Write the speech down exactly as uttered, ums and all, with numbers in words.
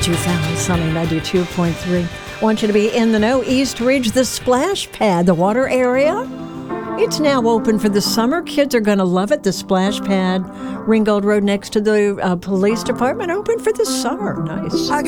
you found Sunny ninety-two point three. I want you to be in the know. East Ridge, the splash pad, the water area. It's now open for the summer. Kids are going to love it. The splash pad, Ringgold Road next to the uh, police department, open for the summer. Nice.